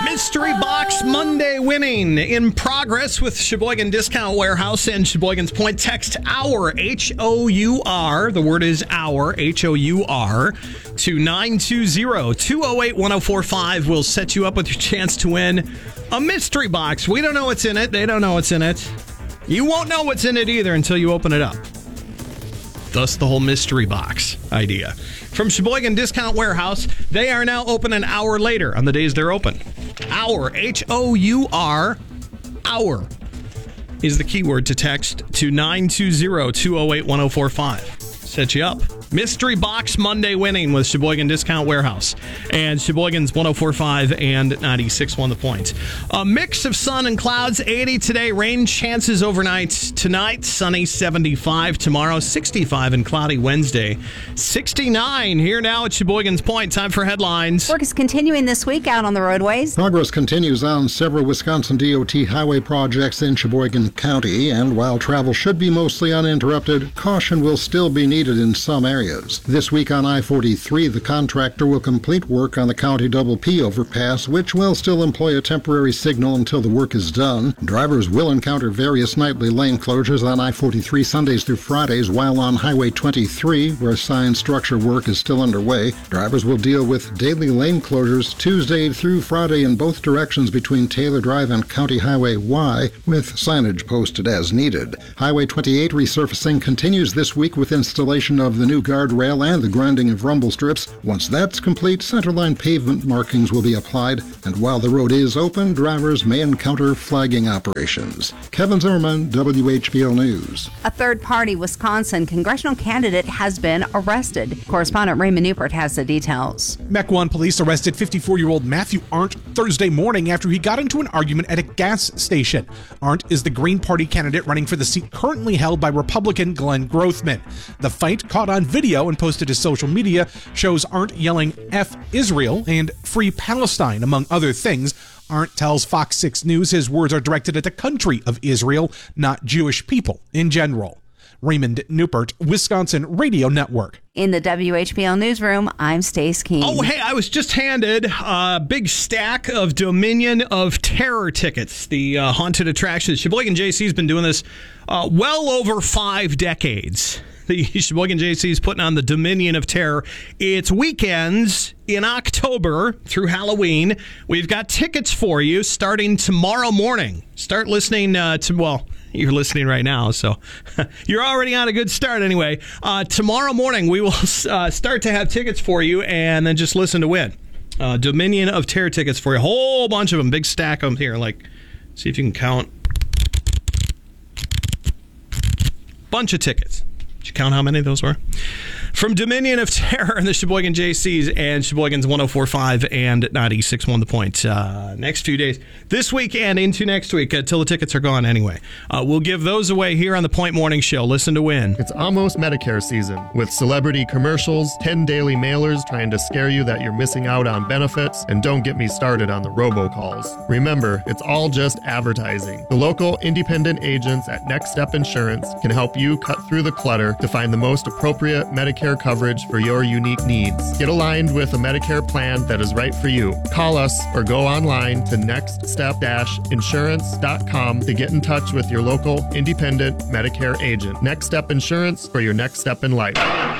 Mystery Box Monday winning in progress with Sheboygan Discount Warehouse and Sheboygan's Point. Text HOUR, H-O-U-R, the word is HOUR, H-O-U-R, to 920-208-1045. We'll set you up with your chance to win a mystery box. We don't know what's in it. They don't know what's in it. You won't know what's in it either until you open it up. Thus the whole mystery box idea. From Sheboygan Discount Warehouse, they are now open an hour later on the days they're open. HOUR, H-O-U-R, HOUR is the keyword to text to 920-208-1045. Set you up. Mystery Box Monday winning with Sheboygan Discount Warehouse and Sheboygan's 104.5 and 96.1 The Point. A mix of sun and clouds, 80 today. Rain chances overnight. Tonight, sunny 75. Tomorrow, 65 and cloudy Wednesday. 69 here now at Sheboygan's Point. Time for headlines. Work is continuing this week out on the roadways. Progress continues on several Wisconsin DOT highway projects in Sheboygan County, and while travel should be mostly uninterrupted, caution will still be needed in some areas. This week on I-43, the contractor will complete work on the County Double P overpass, which will still employ a temporary signal until the work is done. Drivers will encounter various nightly lane closures on I-43 Sundays through Fridays, while on Highway 23, where sign structure work is still underway, drivers will deal with daily lane closures Tuesday through Friday in both directions between Taylor Drive and County Highway Y, with signage posted as needed. Highway 28 resurfacing continues this week with installation of the new guardrail and the grinding of rumble strips. Once that's complete, centerline pavement markings will be applied, and while the road is open, drivers may encounter flagging operations. Kevin Zimmerman, WHBL News. A third-party Wisconsin congressional candidate has been arrested. Correspondent Raymond Newport has the details. Mequon police arrested 54-year-old Matthew Arndt Thursday morning after he got into an argument at a gas station. Arndt is the Green Party candidate running for the seat currently held by Republican Glenn Grothman. The fight, caught on video and posted to social media, shows Arndt yelling F Israel and Free Palestine, among other things. Arndt tells Fox 6 News his words are directed at the country of Israel, not Jewish people in general. Raymond Newport, Wisconsin Radio Network. In the WHBL newsroom, I'm Stace King. Oh, hey, I was just handed a big stack of Dominion of Terror tickets, the haunted attraction. Sheboygan JC's been doing this well over 5 decades. The Sheboygan JC is putting on the Dominion of Terror. It's weekends in October through Halloween. We've got tickets for you starting tomorrow morning. Start listening you're listening right now, so you're already on a good start anyway. Tomorrow morning, we will start to have tickets for you, and then just listen to win. Dominion of Terror tickets for you. A whole bunch of them. Big stack of them here. See if you can count. Bunch of tickets. Did you count how many those were? From Dominion of Terror and the Sheboygan JCs and Sheboygan's 104.5 and 96.1 The Point. Next few days, this week and into next week, till the tickets are gone anyway. We'll give those away here on the Point Morning Show. Listen to win. It's almost Medicare season, with celebrity commercials, 10 daily mailers trying to scare you that you're missing out on benefits, and don't get me started on the robocalls. Remember, it's all just advertising. The local independent agents at Next Step Insurance can help you cut through the clutter to find the most appropriate Medicare coverage for your unique needs. Get aligned with a Medicare plan that is right for you. Call us or go online to nextstep-insurance.com to get in touch with your local independent Medicare agent. Next Step Insurance, for your next step in life.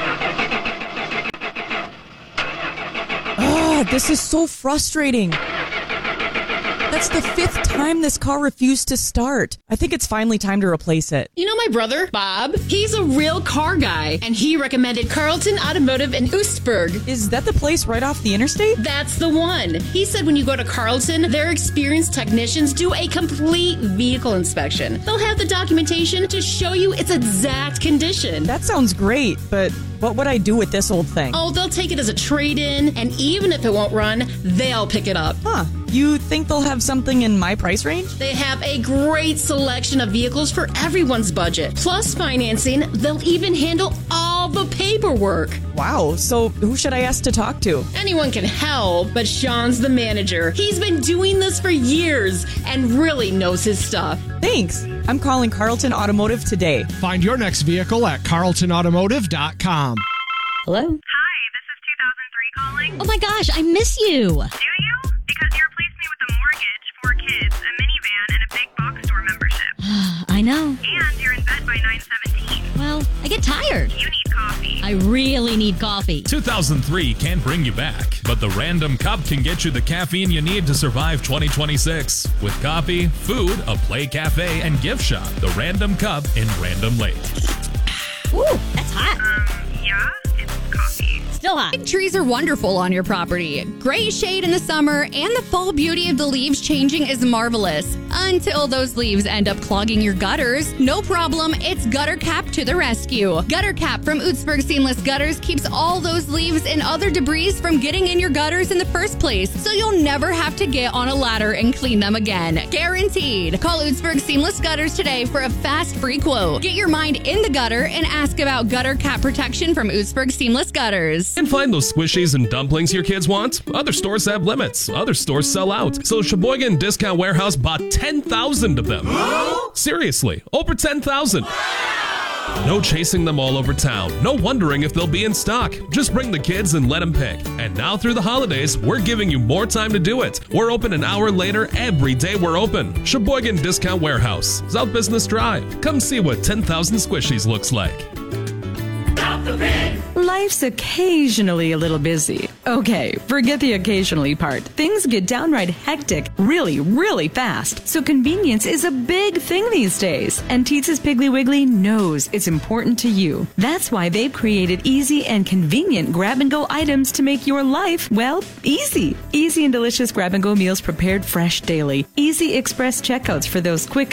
This is so frustrating. That's the 5th time this car refused to start. I think it's finally time to replace it. You know my brother, Bob? He's a real car guy, and he recommended Carlton Automotive in Oostburg. Is that the place right off the interstate? That's the one. He said when you go to Carlton, their experienced technicians do a complete vehicle inspection. They'll have the documentation to show you its exact condition. That sounds great, but what would I do with this old thing? Oh, they'll take it as a trade-in, and even if it won't run, they'll pick it up. Huh. You think they'll have something in my price range? They have a great selection of vehicles for everyone's budget. Plus financing, they'll even handle all the paperwork. Wow, so who should I ask to talk to? Anyone can help, but Sean's the manager. He's been doing this for years and really knows his stuff. Thanks. I'm calling Carlton Automotive today. Find your next vehicle at carltonautomotive.com. Hello? Hi, this is 2003 calling. Oh my gosh, I miss you. Do you? Because you replaced me with a know. And you're in bed by 9:17. Well, I get tired. You need coffee. I really need coffee. 2003 can't bring you back, but the Random Cup can get you the caffeine you need to survive 2026. With coffee, food, a play cafe, and gift shop. The Random Cup in Random Lake. Ooh, that's hot. Yeah, it's coffee. Still hot. Big trees are wonderful on your property. Great shade in the summer, and the fall beauty of the leaves changing is marvelous. Until those leaves end up clogging your gutters. No problem, it's Gutter Cap to the rescue. Gutter Cap from Utzberg Seamless Gutters keeps all those leaves and other debris from getting in your gutters in the first place, so you'll never have to get on a ladder and clean them again. Guaranteed. Call Utzberg Seamless Gutters today for a fast free quote. Get your mind in the gutter and ask about Gutter Cap protection from Utzberg Seamless Gutters. And find those squishies and dumplings your kids want? Other stores have limits. Other stores sell out. So Sheboygan Discount Warehouse bought 10,000 of them. Seriously, over 10,000. No chasing them all over town. No wondering if they'll be in stock. Just bring the kids and let them pick. And now through the holidays, we're giving you more time to do it. We're open an hour later every day we're open. Sheboygan Discount Warehouse, South Business Drive. Come see what 10,000 squishies looks like. Stop the pig! Life's occasionally a little busy. Okay, forget the occasionally part. Things get downright hectic really, really fast. So convenience is a big thing these days. And Teetz's Piggly Wiggly knows it's important to you. That's why they've created easy and convenient grab-and-go items to make your life, well, easy. Easy and delicious grab-and-go meals prepared fresh daily. Easy express checkouts for those quick